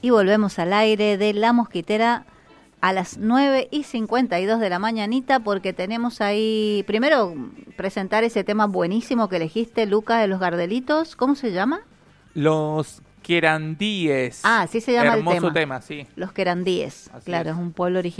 Y volvemos al aire de La Mosquitera a las 9:52 de la mañanita, porque tenemos ahí, primero, presentar ese tema buenísimo que elegiste, Lucas, de los Gardelitos. ¿Cómo se llama? Los querandíes. Ah, sí se llama el tema. Hermoso tema, sí. Los querandíes, Así claro, es. es un pueblo originario.